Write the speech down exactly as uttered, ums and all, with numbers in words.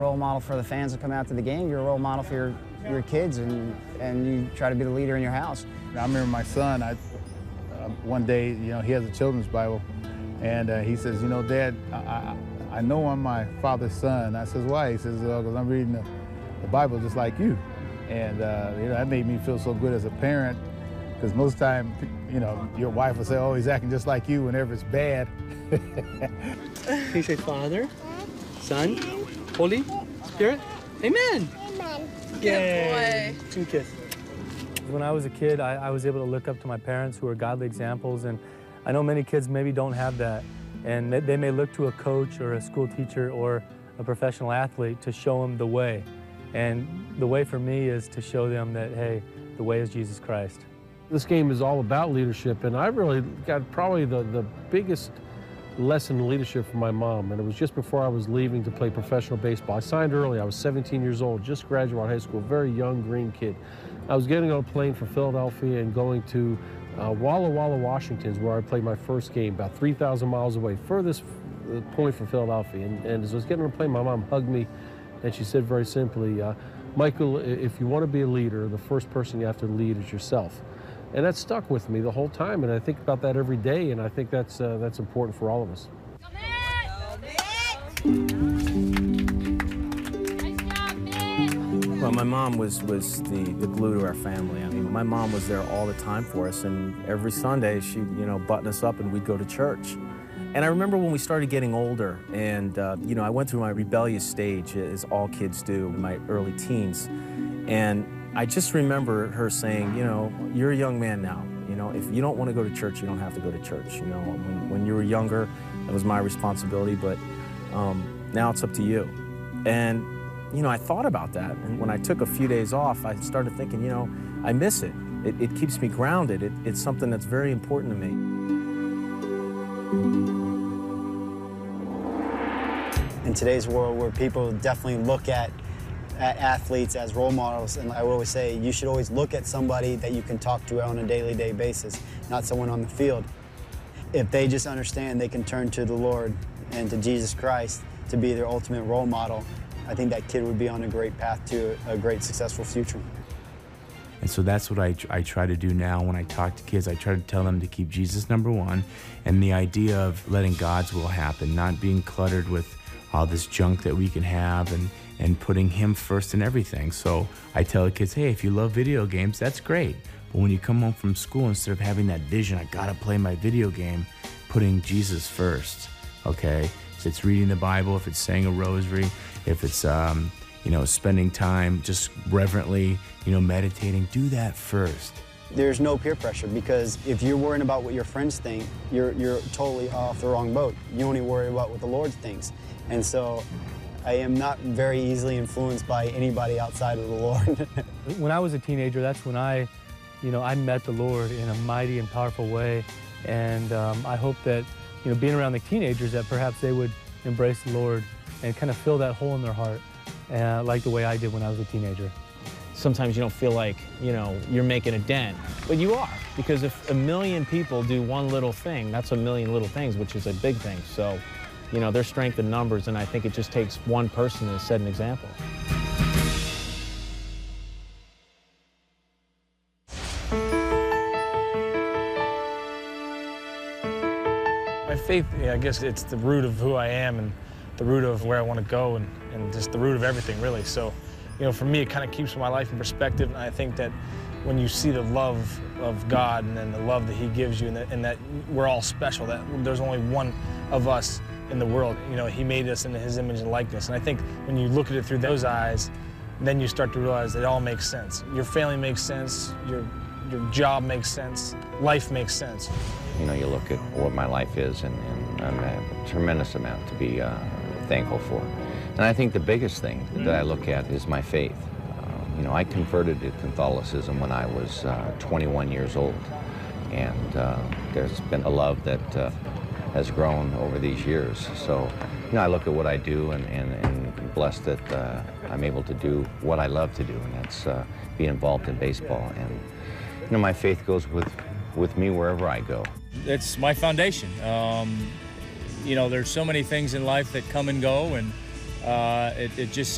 Role model for the fans that come out to the game. You're a role model for your, your kids, and, and you try to be the leader in your house. I remember my son, I, uh, one day, you know, he has a children's Bible, and uh, he says, you know, Dad, I, I, I know I'm my father's son. I says, why? He says, well, because I'm reading the, the Bible just like you. And uh, you know, that made me feel so good as a parent, because most time, you know, your wife will say, oh, he's acting just like you whenever it's bad. Can you say Father, Son, Holy Spirit? Amen. Amen. Yay. Good boy. Kiss. When I was a kid, I, I was able to look up to my parents who are godly examples, and I know many kids maybe don't have that, and they, they may look to a coach or a school teacher or a professional athlete to show them the way. And the way for me is to show them that, hey, the way is Jesus Christ. This game is all about leadership, and I really got probably the, the biggest lesson in leadership from my mom, and it was just before I was leaving to play professional baseball. I signed early. I was seventeen years old, just graduated high school, very young green kid. I was getting on a plane for Philadelphia and going to uh, Walla Walla, Washington, where I played my first game, about three thousand miles away, furthest point from Philadelphia. And, and as I was getting on a plane, my mom hugged me, and she said very simply, uh, Michael, if you want to be a leader, the first person you have to lead is yourself. And that stuck with me the whole time, and I think about that every day, and I think that's, uh, that's important for all of us. Well, my mom was, was the, the glue to our family. I mean, my mom was there all the time for us, and every Sunday she'd, you know, button us up and we'd go to church. And I remember when we started getting older, and, uh, you know, I went through my rebellious stage, as all kids do, in my early teens. And I just remember her saying, you know, you're a young man now. You know, if you don't want to go to church, you don't have to go to church. You know, when, when you were younger, that was my responsibility, but um, now it's up to you. And, you know, I thought about that. And when I took a few days off, I started thinking, you know, I miss it. It, it keeps me grounded. It, it's something that's very important to me. In today's world, where people definitely look at at athletes as role models, and I always say you should always look at somebody that you can talk to on a daily day basis, not someone on the field. If they just understand they can turn to the Lord and to Jesus Christ to be their ultimate role model, I think that kid would be on a great path to a great successful future. And so that's what I, I try to do now when I talk to kids. I try to tell them to keep Jesus number one, and the idea of letting God's will happen, not being cluttered with all this junk that we can have, and and putting him first in everything. So I tell the kids, hey, if you love video games, that's great. But when you come home from school, instead of having that vision, I gotta play my video game, putting Jesus first, okay? If it's reading the Bible, if it's saying a rosary, if it's, um, you know, spending time just reverently, you know, meditating, do that first. There's no peer pressure, because if you're worrying about what your friends think, you're, you're totally off the wrong boat. You only worry about what the Lord thinks. And so I am not very easily influenced by anybody outside of the Lord. When I was a teenager, that's when I, you know, I met the Lord in a mighty and powerful way. And um, I hope that, you know, being around the teenagers, that perhaps they would embrace the Lord and kind of fill that hole in their heart, uh, like the way I did when I was a teenager. Sometimes you don't feel like, you know, you're making a dent, but you are, because if a million people do one little thing, that's a million little things, which is a big thing. So, you know, there's strength in numbers, and I think it just takes one person to set an example. My faith, yeah, I guess it's the root of who I am and the root of where I want to go, and, and just the root of everything, really. So, you know, for me, it kind of keeps my life in perspective, and I think that when you see the love of God and then the love that he gives you, and that, and that we're all special, that there's only one of us in the world. You know, he made us in his image and likeness. And I think when you look at it through those eyes, then you start to realize that it all makes sense. Your family makes sense, your, your job makes sense, life makes sense. You know, you look at what my life is, and, and I have a tremendous amount to be uh, thankful for. And I think the biggest thing that I look at is my faith. Uh, you know, I converted to Catholicism when I was uh, twenty-one years old. And uh, there's been a love that uh, has grown over these years. So, you know, I look at what I do, and, and, and blessed that uh, I'm able to do what I love to do, and that's uh, be involved in baseball. And, you know, my faith goes with, with me wherever I go. It's my foundation. Um, you know, there's so many things in life that come and go, and uh, it, it just